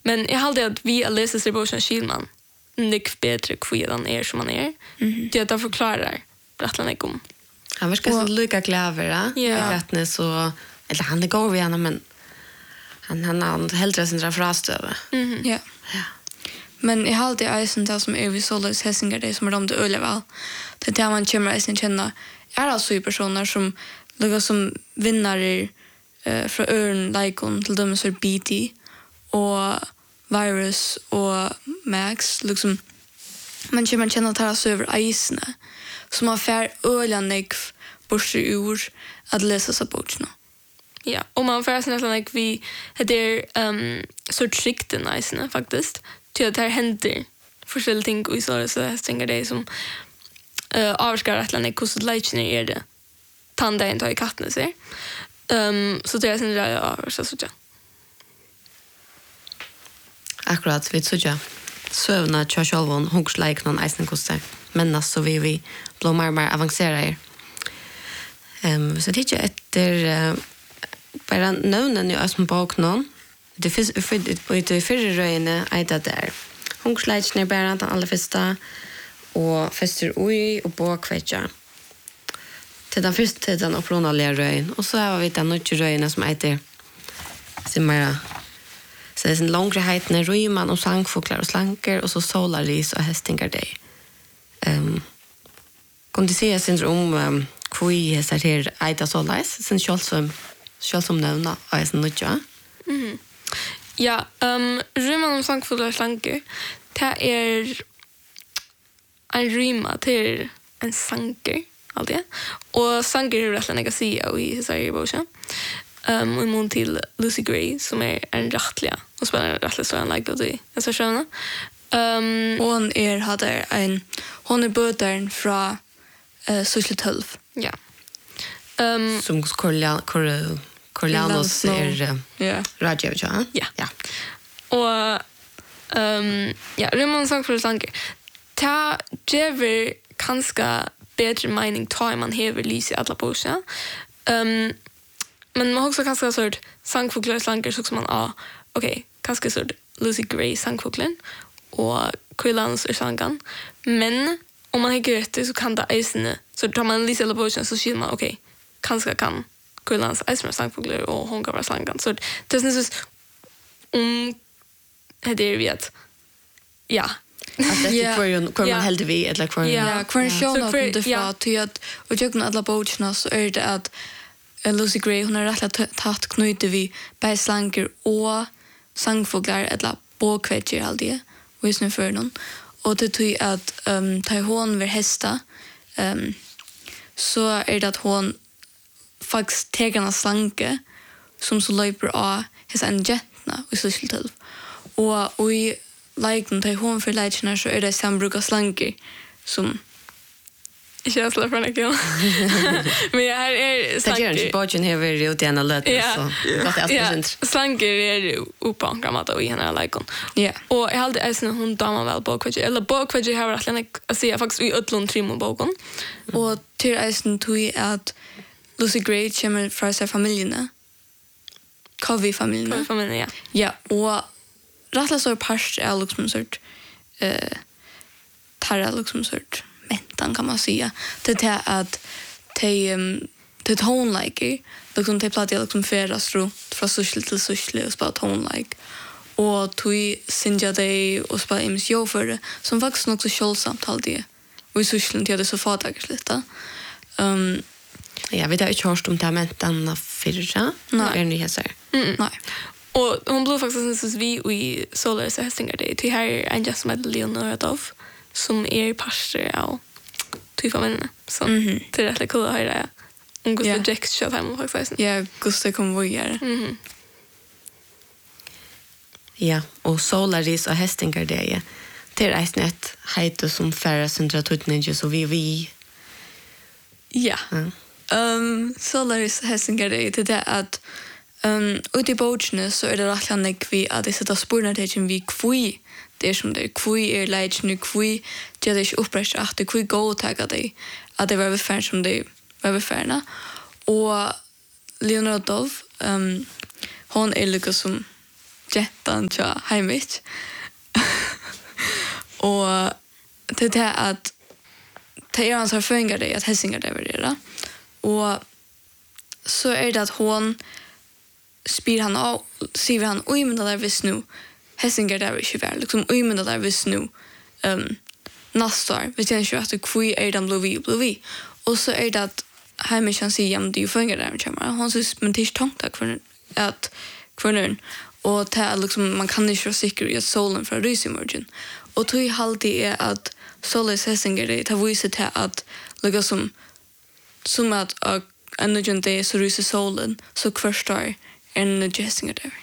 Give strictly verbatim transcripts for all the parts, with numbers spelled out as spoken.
Men jag hade att vi har läst det på Kilman. Nick bättre kvar han är som han är. Mm. Det att förklarar Brattland kom. Han verkar så lika kläver, ja. Rättne så eller han det går vi gärna men han han han hellre sin där frastöve. Mhm. Ja. Ja. Men jag hade isen där som är vi såldes hässingar det som är de det öleväl. Det där man kommer isen känna är alltså ju personer som lukar som vinnare eh från Örn Lycon till dem så B T och Virus och Max liksom man kommer känna att ta sig över isen som har fär ölanägg bort ur att läsa så boken. Ja, och man får nästan like vi det är um, så skikt den isen faktiskt. Till att det här händer forskjellige ting och så så jag tänker det som eh avskar att landa kusut lightning är det. Tanda inte i katten så. Ehm så det är sen ja så så. Akkurat vid så ja. Sövna Charles Hooks like någon isen kostar. Men så vi vi blå mer mer avancerar. Ehm så det är efter bara nånen ju som bak någon. Det finns för det för röjne äta där. Hon släts ner bara den allra första och fester oj och bakvätcha. Till den första till den upprona röjn och så har vi den nya röjna som äter som mera så det är en långgrejhet när röjman och sangfåglar och slankar och så solaris och hästingar dig. Ehm Kan du säga sin om um, kvui är så här äta solaris sen själv som själv som nämna är så nya. Mhm. Ja, um, rymman om sangfåglar slankar det är en rymma till en sanker alltid. Och sanker är rätt lägga sig och i Sverige bocha. Um, och imon till Lucy Gray som är en rättliga och spelar rättliga så en like det. Jag ska köra. Um, hon är hade en hon är bödern från uh, Social tolv. Ja. Um, som Corlean Cor Corleanos är ja. Radio ja. Ja. Ja. Och um, ja, rymman sangfåglar slankar. Ta gever kanske bättre mening tar man hever lyse alla på sig. Um, men man också kanske sort sangfåglar slankar så som man ah okej, okay, kanske sort Lucy Gray sangfåglen och Quillans är sangan. Men om man har rätt så kan det isne så tar man lyse alla på sig så ser man okej, okay, kanske kan Quillans isne sangfåglar och hon kan vara sangan. Så det är så om det är vi att ja. Att det för ju kommer man helt vi eller kvar. Ja, kvar show något det för till att och jag kan alla boardsna så är det att Lucy Gray hon har rätt tatt knutet vi by slanker och sangfåglar eller båkvätcher alltid och snö för någon och det tror att ehm ta hon ver hästa ehm så är det att hon faktiskt tar en slanke som så löper av hos en jetna och så skulle och och like till hon för lägena så är det sambruka slankor som jag känns lite från det. Men jag här är slankor. Det är budget här vi gjort en alert så gott att det slankor är uppångamat och igen like on. Ja. Och jag hade alltså hon damer väl bakväg eller bakväg har varit lite att se faktiskt i utlån trim och bakon. Och till isen tog att Lucy Gray kommer från sig familjerna. Covey-familjen. Covey-familjen, ja. Ja, och rättla så parst är liksom sort eh tarra liksom sort mentan kan man säga. Det är att te te tone like liksom te platta liksom färdas ro från social till social och spela tone like och tui sinja day och spela ims yo för det som faktiskt också självsamt alltid. Och i social till det så fattar lite. Ehm ja, vi har ju hört om det mentan förra. Nej, ni här. nej. Och hon blev faktiskt så vi i Solar så hästingar det till här en just med Leonardo som är pastor av två familjer så Mhm. det är rätt kul att höra. Hon går Ja. till Jax shot hem faktiskt. Ja, Gustav kom vågar. Mhm. Ja, och Solaris och hästingar det är. Det är ett nät heter som färra centra tutninja så vi vi. Ja. Ehm Solaris hästingar det är det att Um, ut i bogen så är det rätt lätt vi att det sätter spårna till vi kvui det är som det kvui är lätt nu kvui det är inte upprest att det kvui gå tagga det att det var för som det var förna och Leonardo um hon är lika som jättan tja hemmet. Och det är det att det är hans har fungerat det att Hessingar det var det. Och så är det att hon spyr han av, säger han, oj men det där visst nu. Hessingar det var inte väl. Liksom, oj men det där visst nu. Um, Nastar, vi känner ju att det kvui är de blå vi, blå vi. Och så är det att hemmet kan säga att det fungerar där med hon syns men det är tanke för att kvinnor och det är liksom man kan inte vara säker i att solen för rys i morgon. Och tror jag alltid är att solis Hessinger det tar visa till att lägga som som att en nödvändig dag så ryser solen så kvarstar en nödvändig Hessinger där.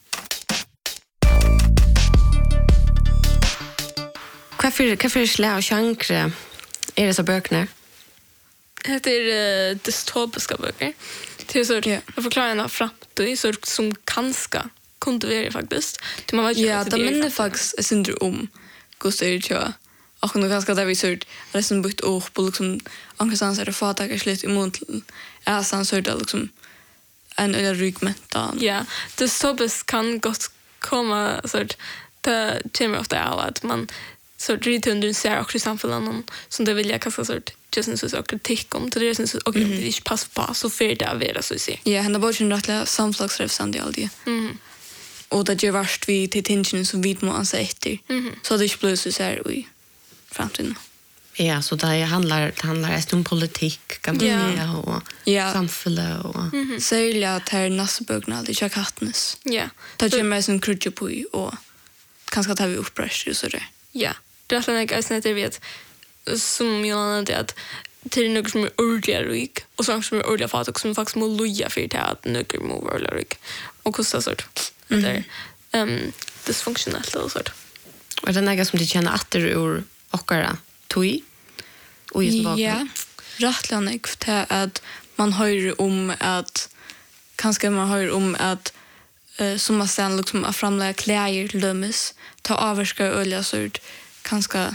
Vad för slä och chankre är det så böcker? Det är uh, dystopiska böcker. Det är så yeah. Jag förklarar en av framtid så som kanske kunde vara faktiskt. Man vet ja, det minner faktiskt syndrom om Gustav Erikö. Och nu ganska där vi sört det som bytt upp på liksom angstans är det fattar slut emot är sen så det liksom en eller ryggmättan. Ja, dystopiskt kan gott komma så att det kommer ofta av att man så det under ser också samfällan som det vill jag kasta sort just så så kritik om det är så och det är inte pass på så för det är så se. Ja, han har bara en rättliga samslagsrefsande alltid. Mhm. Och det gör vart vi till tension som vi må anse efter. Mhm. Så det är plus så här i framtiden. Ja, så det handlar det handlar mest om politik, kan man säga och ja. samhälle och mm-hmm. Särskilt att här näsbögna det är kattnes. Ja. Det gör mig som krutcher på och kanske tar vi upprörs så där. Ja. Det är såna grejer som vet som jag nämnde att till er något som är ordentligt rik och så som är ordentligt fattig som faktiskt må loja för det att något må vara rik och kostar sort. Det är ehm dysfunktionellt och sort. Och det är något som de känner att det ur ochkara tui och just bakgrund. Ja. Rättligen är att man hör om att kanske man hör om att uh, som man sen liksom att framlägga kläder till dömes ta avvarska olja sort kanske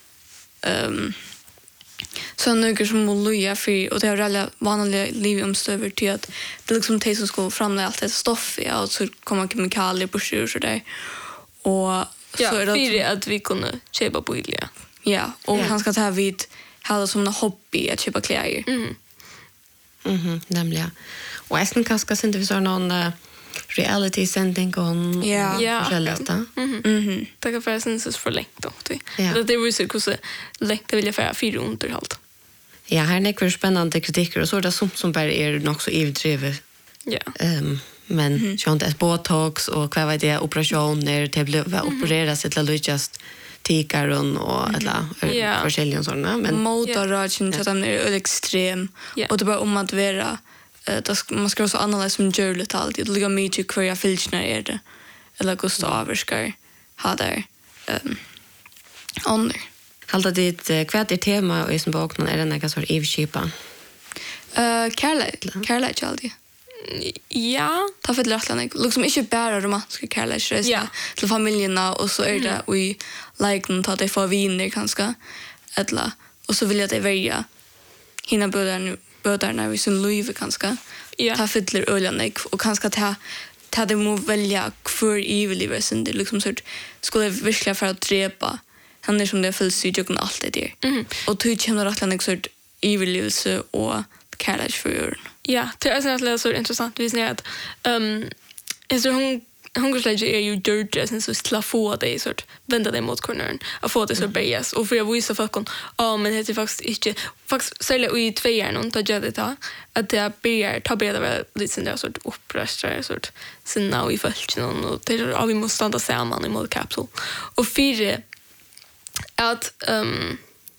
ehm så några som molja för och det är alla vanliga livomstöver till att det liksom det som ska framlägga allt det stoff ja och så kommer kemikalier på sjur så där och ja, så är det för att vi kunde köpa på ilja. Ja, och ja. han ska ta vid ha som en hobby att köpa kläder. Mhm. Mhm, nämligen. Och Esten kanske sen det vi så någon uh, reality sending on ja ja själva. Mhm. Mhm. Det kan vara sen så för länge då. Ja. Det det vill så hur länge det vill jag föra fyra under halt. Ja, här är det spännande kritiker och så är det som som bara är nog så överdrivet. Ja. Ehm men mm. så inte ett botox och vad vet det operationer det blev mm. operera sig till att just tikaron och alla yeah. försäljning såna men motorragen så den är extrem yeah. och det bara om att vara det man ska så analysera som gör lite allt det ligger mycket kvar jag filchnar är det eller Gustav ska ha där ehm on Halta dit kvart är tema och som bakgrund är det några så evskipa. Eh Kärlek, Kärlek alltid. Ja, ta för lättlan liksom inte bara romantiska kärleksresor ja. till familjerna och så är det mm. vi like ta det för viner kanske eller och så vill jag det välja hinna böder nu böder när vi sin liv kanske ja. ta för öljan och kanske ta ta det må välja för evil sen det liksom så skulle verkligen för att drepa han är som det fylls ju och allt det där mm. och du känner att han så evil och kärlek för ja, det är sånt så intressant vi ser att ehm är så hon hungersläge är ju dirty sen så slå få det så att vända det mot cornern och få det så bäjas och för jag visar folk om ja men det är faktiskt inte faktiskt sälja i två år någon tar jag det ta att det blir ta bättre lite sen där så uppröstra så att sen now vi fällt någon och det är vi måste stanna samman i mot kapsel och fyra att ehm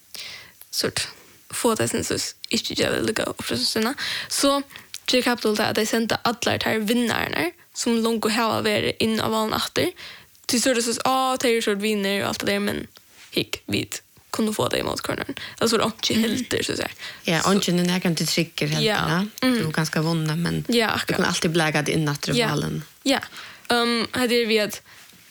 så få det sen så inte jag vill gå upp så så J Capital där de sände alla de här vinnarna som långt och hela var in av alla natter till så det så ah tar ju så vinner och allt det där men hick vid kunde få det emot cornern alltså det inte helt så så ja och inte när kan du trigger helt ja du ganska vunna men ja du kan alltid bläga in nattrevalen ja ehm hade vi att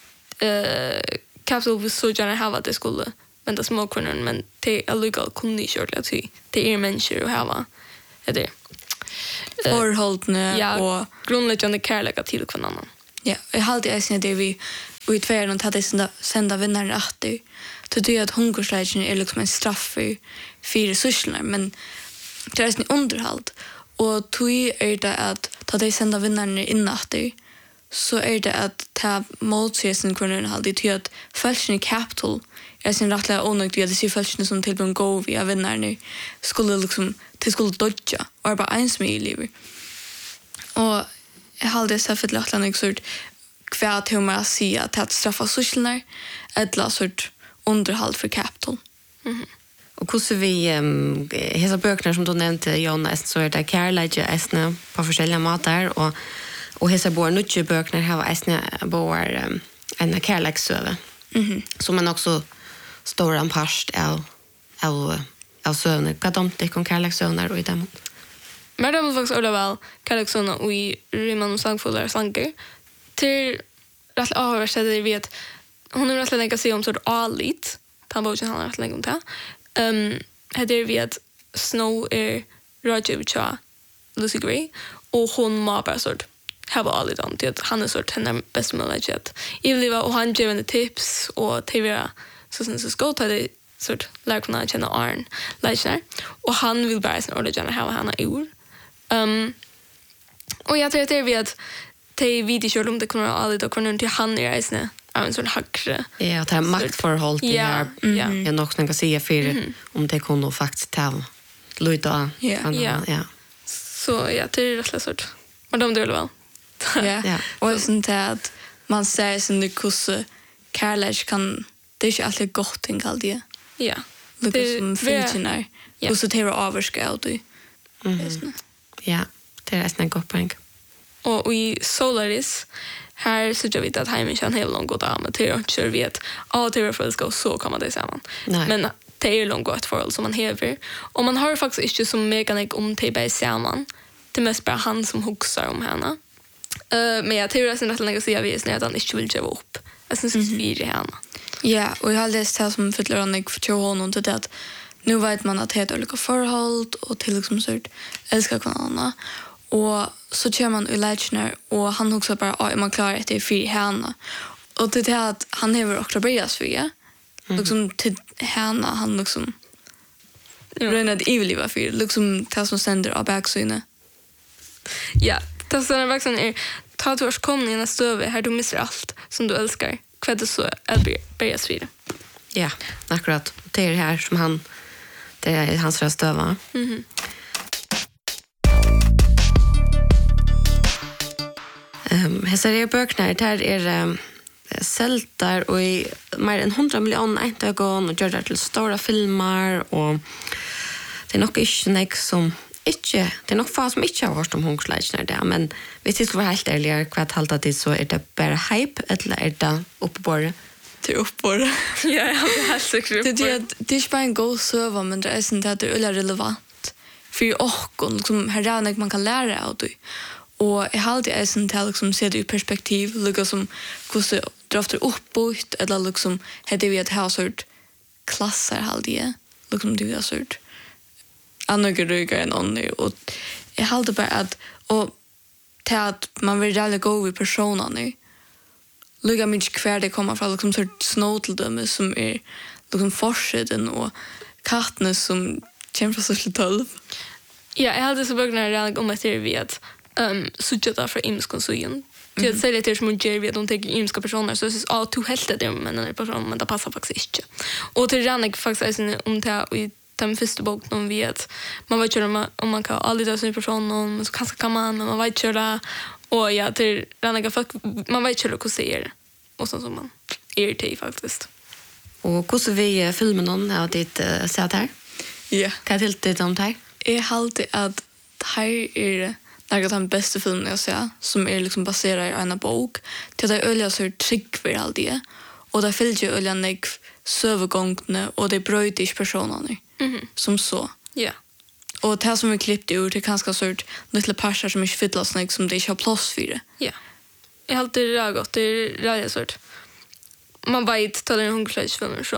eh Capital was så gärna ha det skulle men det små cornern men det är legal kunde köra att det är människor och ha det förhållne ja, och grundläggande kärlek till kvinnan. Ja, jag hade jag sen det vi vi tvär och hade sända sända vinnaren att det det är att hungerslägen är liksom en straff för fyra sysslor men det är en underhåll och tog är det att ta det sända vinnaren in att det så är det att ta motsägelsen kvar halt det till att fashion capital är sin rättliga onödigt det ser fashion som till en go via vinnaren skulle liksom till skulle dodja och bara en smil liv och jag hade så för att lära sort kvart hur man säger att straffa socialnar eller sort underhåll för capital. Mhm. Och hur så vi um, hela böckerna som du nämnde Jonas så är det kärleke äsna på olika matar och och hela bor nutje böckerna har äsna bor um, en kärleksöve. Mhm. Som man också står en past av av av söner. Vad de det kon kärleksöver och i dem. Men det var faktiskt öde väl kärleksöna och i Riemann och Sangfuller Sanker till rätt avhörsätt det vet hon är rätt länge se om sort allit han var ju han rätt länge om det ehm hade vi att Snow är Roger Lucy Gray och hon må bara sort have allit on det han är sort hennes bästa möjlighet i livet och han ger henne tips och T V så sen så ska ta det sort lär kunna känna Arn läser och han vill bara sen ordet gärna ha han ord ehm och jag tror att det vet de vid kör om det kommer allit och kunna till han i resan av en sån hackre. Ja, det är maktförhåll det här. Ja. Jag nog kan säga för om det kunde faktiskt ta Luita. Ja. Ja. Så ja, det är rätt sort. Men de dör väl. Ja. Ja. Och sånt att man säger sen det kusse kärlek kan det är inte alltid gott ting all det. Ja. Det som finner. Ja. Och så det är överskåd du. Mhm. Ja, det är nästan gott poäng. Och i Solaris här så jag vet att hemmen kan hela långt gått av med till och kör vet att det för ska så kommer det samman. Nej. Men det är långt gått för som man häver. Och man har faktiskt inte så mekanik om till bä samman. Det mest bara han som huxar om henne. Eh men jag tror att sen att lägga sig vi är att han inte vill ge upp. Jag syns det är henne. Ja, och jag har läst det som för Loranik för två honom till det att nu vet man att det är olika förhåll och till liksom sort älskar varandra. Och så kör man i Lechner och han också bara att man klarar det för henne. Och det är att han har också börjat för ja. Liksom till henne han liksom rönade i livet för liksom det som sänder av backsyne. Ja, det som är verkligen är ta till års kom i nästa över här du missar allt som du älskar. Kvädd så är börjas vid. Ja, akkurat. Det är det här som han det är hans röstöva. Mhm. Ehm, hesa er bøknar der er um, seltar og i mer enn hundra millioner eintagon og gjør det til stora filmer og det er nok ikke nek som ikke, det er nok få som ikke har hørt om hungersleikene der, men hvis det skulle være helt ærlig hva halta det så er det bare hype eller er det oppebåret? Det är uppbord. Ja, jag har helt säkert Det är det är inte bara en god söva men det är sånt att det är relevant för och liksom här är man kan lära av det. Och jag har alltid en till liksom se det i perspektiv lika som hur så draftar uppbort eller liksom hade vi ett household klasser halde liksom det är sort andra grejer än andra och jag har alltid bara att och till att man vill jävla gå vid personen nu lugga mig kvar det kommer från liksom sort snåteldöme som är liksom forsiden och kattene som kommer från social tolv. Ja, jag hade så börjat om att det vi att ehm så jag tar för imskonsumtion. Det är så lite som en ger vi att de tar imska personer så så är två helt det men en person men det passar faktiskt inte. Och till Janek faktiskt är om det i den första boken om vi att man vet ju om man kan aldrig ta sin person och men så kanske kan man men man vet ju det och ja till Janek man vet ju hur det ser och så som man är det faktiskt. Og hvordan vi filmen någon har ditt uh, sett her? Ja. Hva er til det om det? Jag har alltid att här är några av de bästa filmerna jag ser som är liksom baserade i en bok. Till det öliga så är trygg för allt det. Och det fyllt ju öliga nek sövegångna och det bröt inte personerna. Mhm. Som så. Ja. Och det som vi klippt ur det kanske sort lite parsar som inte fyllas nek som det inte har plats för det. Ja. Jag har alltid det gott. Det är rätt sort. Man vet att det är en hungersleikfilmer så.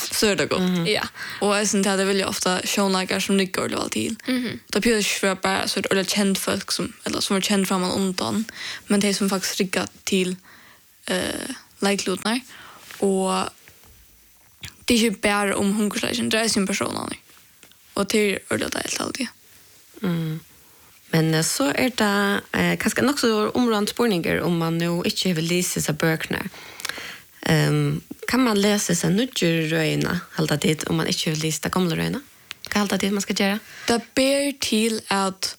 så är det gott. Mhm. Ja. Och jag syns att det vill jag ofta shownagar som nyckar eller alltid. Mhm. Det blir ju för bara så eller känd folk som eller som är känd från undan, men det som faktiskt riggat till eh like-låtnar och det är ju bara om hungerslägen, det är sin personer. Och det är det helt alltid. Mm. Men eh, så är det eh, kanske nog så områdande spårningar om man nu inte vill läsa sig böckerna. Um, kan man läsa sig nudger röjna halda tid om man inte vill läsa gamla röjna? Vad halda tid man ska göra? Det ber till att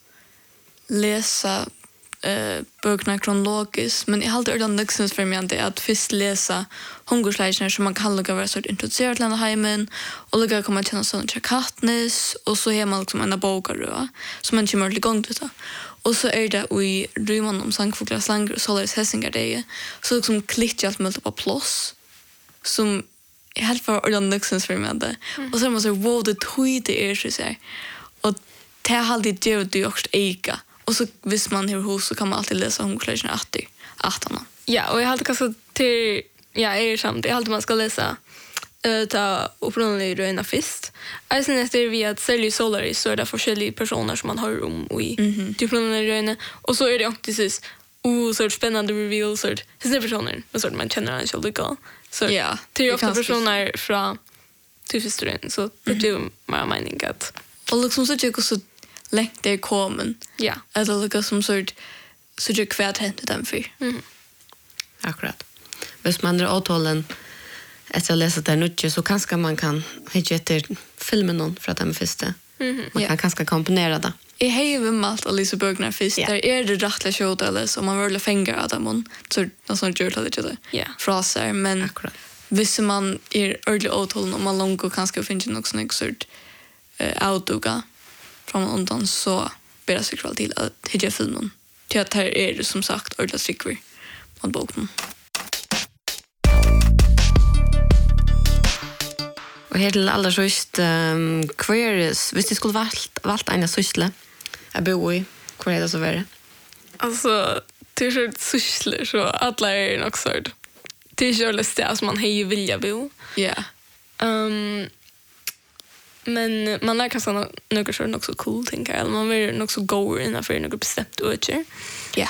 läsa eh böckerna kronologiskt, men jag hade redan lyxens för mig att först läsa hungerslägen som man kan lugga vara så introducerad till hemmen och lugga komma till någon sån Katniss och så är man liksom en bok som man kommer till gång till det. Och så är det i ryman om sangfåglar slanger och sådär hässingar det så liksom klittar allt möjligt på plås som är helt för redan lyxens för mig det. Och så är man så wow det tog det är så här. Och det har alltid gjort det också eka. Och så hvis man har hus så kan man alltid läsa hungerslägen åttio arton. Ja, och jag hade kanske till ja, är samt. Jag hade man ska läsa eh ta upprunlig röna fist. Alltså efter vi att sälja Solaris så är det olika personer som man har om och i typ upprunlig röna och så är det också precis oh så spännande reveal så det är personer men så man känner en själv lika. Så Ja, det är det ofta kan personer från typ historien så det blir mer mening att och liksom så tycker så länge det kommer. ja. Eller lika som sort så jag kvärt hänt den för. Mhm. Akkurat. Hvis man är åtålen efter att läsa det nudger så kanske man kan hitta efter filmen någon för att den första. Mhm. Man kan kanske komponera det. Jag har ju malt att Lisa Bögner först. Ja. Där är det rättliga showet eller så man vill fänga av dem så någon sån gjort lite det. Ja. Fraser men Akkurat. hvis man är ordentligt åtålen och man långt och kanske finns något sån sort eh autoga från undan så ber jag sig kväll till att hitta filmen. Till att här är det som sagt ordentligt strickor på boken. Och här till allra sist um, queers, hvis du skulle valt valt en syssle att bo i, hur är det så värre? Alltså det är så sysslar så alla är nog så det är ju det som man hej vilja bo. Ja. Um, men man lär kanske något så också cool tänker jag. Man vill nog så gå in för något bestämt över. Ja.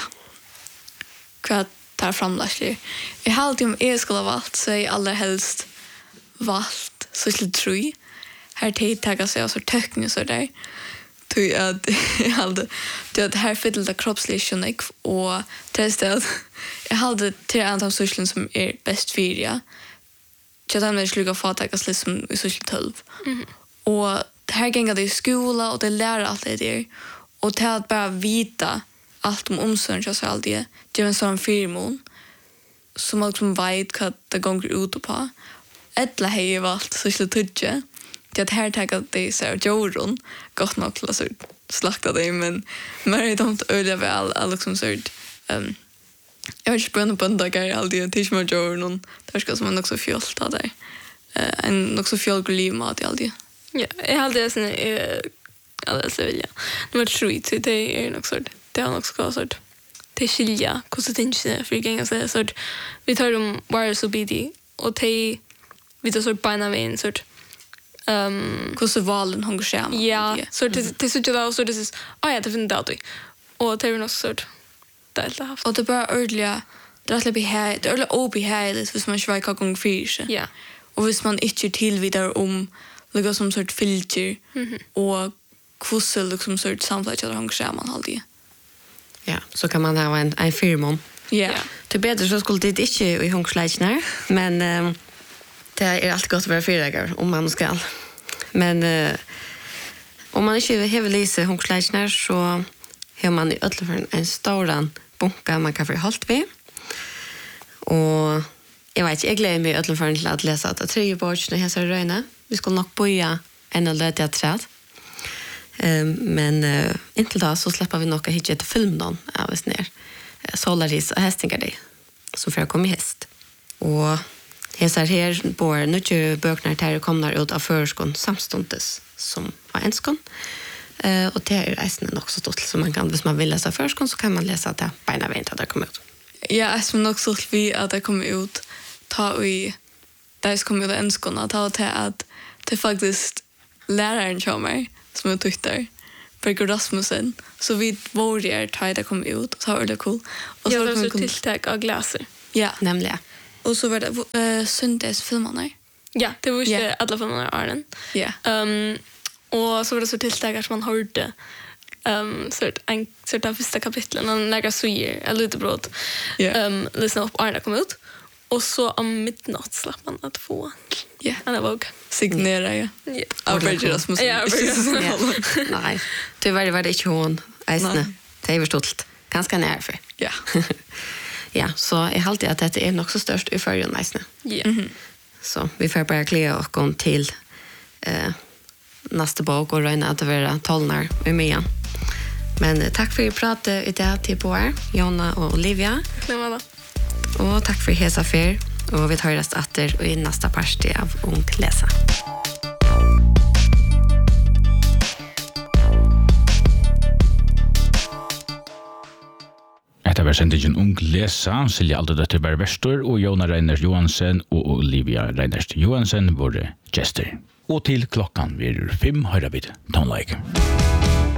Vad tar framläsligt. Jag har alltid om jag skulle ha valt så är allra helst valt så skulle tro. Här tid taga sig och så töckning så där. Tog att jag hade det att här fiddlade kroppsligen och testade jag hade tre antal sysseln som är bäst för ja. Jag hade mig sluga få taga sig som i syssel tolv. Mhm. Och det här gänga det i skola och det lär allt det där. Och det att bara vita allt om omsorgen så allt det. Det är en sån firmon som man liksom vet vad det går ut på. Ettla hej valt så skulle tudje. Det att här taga det så här Jordan gott nog till så slakta det men men det inte öliga väl all liksom så ehm jag vill spänna på den där all det tills med Jordan där ska som man också fjolta där. Eh en också fjolglig mat i all det. Ja, jag hade det sen eh alla så vill jag. Nummer tre så det är nog så det har nog ska så det skilja hur så tänker jag för gänga så så vi tar dem wire så bidi och te vi tar så på en väg så ehm Hur så valen hon går ja så det det så det så det är ah ja det finns det och det är nog så det är haft och det bara ordliga det är lite här det är lite obi här det för man ska gå fyra. ja Och hvis man inte till vidare om liksom som sort filter och kussel liksom sort samtidigt att hon ser man alltid. Ja, så kan man ha en, en firmon. Ja. Till bättre så skulle det inte i hungerslägnar, men um, det är alltid gott att vara fyragar om man ska. Men uh, om man inte har läst hungerslägnar så har man i ödleförn en stor bunka man kan få hållt vid. Och jag vet inte, jag glömmer mig i ödleförn till att läsa att tre borts när jag ser röjna. Vi ska nog börja en och löta träd. Um, men uh, intill då så släpper vi nog att hitta ett film då av oss ner. Uh, Solaris och hästingar det. Som för att komma i häst. Och jag ser här på nu böckerna här kommer ut av förskon samstundes som var enskon. Uh, och det är reisen också stort som man kan, hvis man vill läsa förskon så kan man läsa det beina vägen till att det kommer ut. Ja, jag som nog så vi att det kommer ut ta i där så kommer jag önska att ta till att det faktiskt läraren som mig som jag tyckte Berger Rasmussen så vi vågar ta det kom ut och så var det cool och så var det så tilltag av glaser. Ja, nämligen. Och så var det uh, söndagsfilmerna. Ja, det var ju yeah. alla filmerna är den. Ja. Ehm och så var det så tilltag som man hörde um, så en så där första kapitlet när några suger eller lite brott. Yeah. Ehm lyssna upp Arna kom ut. Och så om midnatt slapp man att få. Ja, han är våg. Signera ja. Ja. Av Berger Rasmussen. Ja, nej. Tyvärr var det inte hon. Äsne. Det är förstått. Ganska nervös. Ja. Ja, så jag har alltid att det är nog så störst i förrjun nästan. Ja. Mhm. Så vi får bara kläda och gå till eh nästa bok och räkna att vara tolnar med mig. Men eh, tack för att prata i det till på er, Jonna och Olivia. Klemma. Och tack för hesa för och vi tar oss åter i nästa parti av Ung läsa. Etter var sendingen Ung Lesa, Silja Alderdøtter var Vestor, og Jona Reiners Johansen og Olivia Reiners Johansen var gjester. Og til klokkan vi er fem høyre vidt tonleik.